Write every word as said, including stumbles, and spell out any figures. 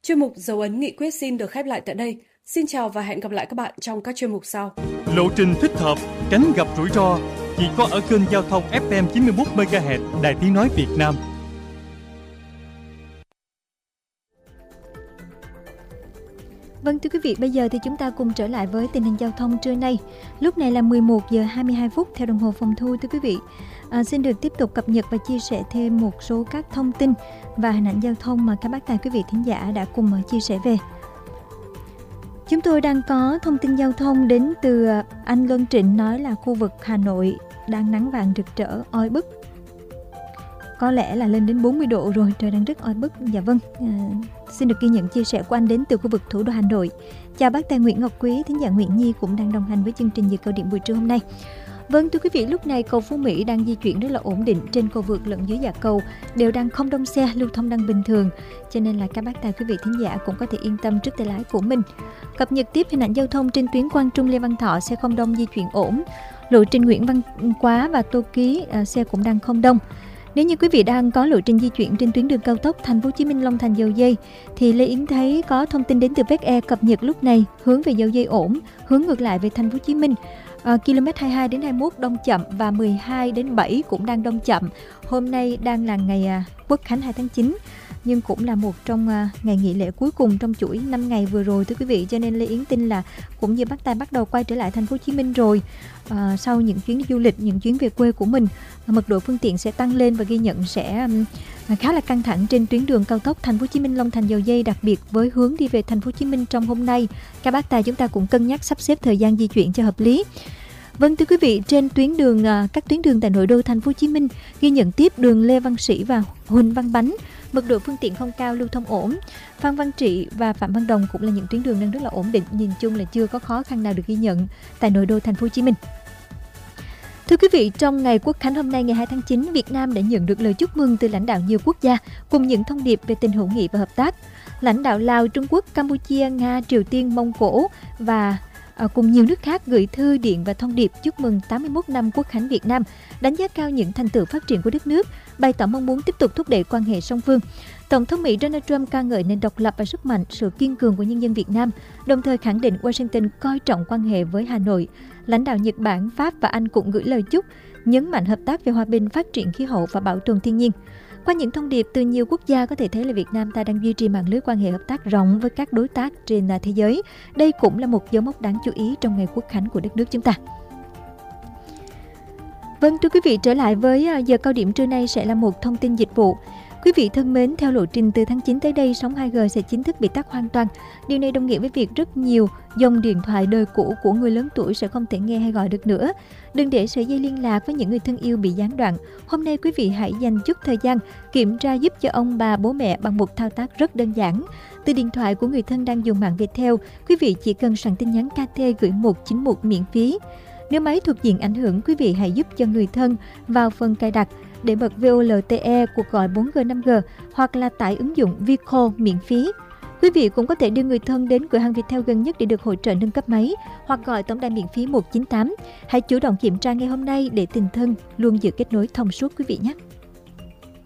Chuyên mục Dấu ấn nghị quyết xin được khép lại tại đây. Xin chào và hẹn gặp lại các bạn trong các chuyên mục sau. Lộ trình thích hợp, tránh gặp rủi ro chỉ có ở kênh giao thông ép em chín mươi mốt mê ga héc Đài Tiếng nói Việt Nam. Vâng thưa quý vị, bây giờ thì chúng ta cùng trở lại với tình hình giao thông trưa nay. Lúc này là mười một giờ hai mươi hai phút theo đồng hồ phòng thu thưa quý vị. À, xin được tiếp tục cập nhật và chia sẻ thêm một số các thông tin và hình ảnh giao thông mà các bác tài quý vị thính giả đã cùng chia sẻ về. Chúng tôi đang có thông tin giao thông đến từ anh Luân Trịnh, nói là khu vực Hà Nội đang nắng vàng rực rỡ, oi bức. Có lẽ là lên đến bốn mươi độ rồi, trời đang rất oi bức. Dạ vâng, à, xin được ghi nhận chia sẻ của anh đến từ khu vực thủ đô Hà Nội. Chào bác tài Nguyễn Ngọc Quý, thính giả Nguyễn Nhi cũng đang đồng hành với chương trình Giờ Cao Điểm buổi trưa hôm nay. Vâng thưa quý vị, lúc này cầu Phú Mỹ đang di chuyển rất là ổn định, trên cầu vượt lẫn dưới dạ cầu đều đang không đông xe, lưu thông đang bình thường, cho nên là các bác tài quý vị thính giả cũng có thể yên tâm trước tay lái của mình. Cập nhật tiếp hình ảnh giao thông trên tuyến Quang Trung Lê Văn Thọ, xe không đông di chuyển ổn. Lộ trình Nguyễn Văn Quá và Tô Ký, à, xe cũng đang không đông. Nếu như quý vị đang có lộ trình di chuyển trên tuyến đường cao tốc Thành phố Hồ Chí Minh Long Thành Dầu Giây thì Lê Yến thấy có thông tin đến từ vê e cập nhật lúc này hướng về Dầu Giây ổn, hướng ngược lại về Thành phố Hồ Chí Minh à, km hai mươi hai đến hai mươi mốt đông chậm và mười hai đến bảy cũng đang đông chậm. Hôm nay đang là ngày à, Quốc khánh hai tháng chín, nhưng cũng là một trong à, ngày nghỉ lễ cuối cùng trong chuỗi năm ngày vừa rồi thưa quý vị, cho nên Lê Yến tin là cũng như bác tài bắt đầu quay trở lại Thành phố Hồ Chí Minh rồi. À, sau những chuyến đi du lịch, những chuyến về quê của mình, mật độ phương tiện sẽ tăng lên và ghi nhận sẽ um, khá là căng thẳng trên tuyến đường cao tốc Thành phố Hồ Chí Minh Long Thành Dầu Giây, đặc biệt với hướng đi về Thành phố Hồ Chí Minh trong hôm nay. Các bác tài chúng ta cũng cân nhắc sắp xếp thời gian di chuyển cho hợp lý. Vâng thưa quý vị, trên tuyến đường các tuyến đường tại nội đô Thành phố Hồ Chí Minh ghi nhận tiếp đường Lê Văn Sĩ và Huỳnh Văn Bánh, mật độ phương tiện không cao, lưu thông ổn. Phan Văn Trị và Phạm Văn Đồng cũng là những tuyến đường đang rất là ổn định, nhìn chung là chưa có khó khăn nào được ghi nhận tại nội đô Thành phố Hồ Chí Minh. Thưa quý vị, trong ngày Quốc khánh hôm nay ngày hai tháng chín, Việt Nam đã nhận được lời chúc mừng từ lãnh đạo nhiều quốc gia cùng những thông điệp về tình hữu nghị và hợp tác. Lãnh đạo Lào, Trung Quốc, Campuchia, Nga, Triều Tiên, Mông Cổ và à, cùng nhiều nước khác gửi thư điện và thông điệp chúc mừng tám mươi mốt năm Quốc khánh Việt Nam, đánh giá cao những thành tựu phát triển của đất nước, bày tỏ mong muốn tiếp tục thúc đẩy quan hệ song phương. Tổng thống Mỹ Donald Trump ca ngợi nền độc lập và sức mạnh, sự kiên cường của nhân dân Việt Nam, đồng thời khẳng định Washington coi trọng quan hệ với Hà Nội. Lãnh đạo Nhật Bản, Pháp và Anh cũng gửi lời chúc, nhấn mạnh hợp tác về hòa bình, phát triển khí hậu và bảo tồn thiên nhiên. Qua những thông điệp từ nhiều quốc gia có thể thấy là Việt Nam ta đang duy trì mạng lưới quan hệ hợp tác rộng với các đối tác trên thế giới. Đây cũng là một dấu mốc đáng chú ý trong ngày Quốc khánh của đất nước chúng ta. Vâng, thưa quý vị, trở lại với giờ cao điểm trưa nay sẽ là một thông tin dịch vụ. Quý vị thân mến, theo lộ trình từ tháng chín tới đây, sóng hai G sẽ chính thức bị tắt hoàn toàn. Điều này đồng nghĩa với việc rất nhiều dòng điện thoại đời cũ của người lớn tuổi sẽ không thể nghe hay gọi được nữa. Đừng để sợi dây liên lạc với những người thân yêu bị gián đoạn. Hôm nay quý vị hãy dành chút thời gian kiểm tra giúp cho ông bà, bố mẹ bằng một thao tác rất đơn giản. Từ điện thoại của người thân đang dùng mạng Viettel, quý vị chỉ cần soạn tin nhắn ca tê gửi một chín một miễn phí. Nếu máy thuộc diện ảnh hưởng, quý vị hãy giúp cho người thân vào phần cài đặt để bật vê o lờ tê e cuộc gọi bốn G năm G hoặc là tải ứng dụng Vicall miễn phí. Quý vị cũng có thể đưa người thân đến cửa hàng Viettel gần nhất để được hỗ trợ nâng cấp máy hoặc gọi tổng đài miễn phí một chín tám. Hãy chủ động kiểm tra ngay hôm nay để tình thân luôn giữ kết nối thông suốt quý vị nhé.